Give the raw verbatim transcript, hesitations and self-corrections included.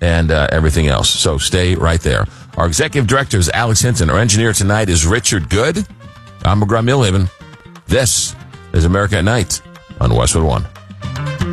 and uh, everything else. So stay right there. Our executive director is Alex Hinton. Our engineer tonight is Richard Good. I'm McGraw Millhaven. This is America at Night on Westwood One.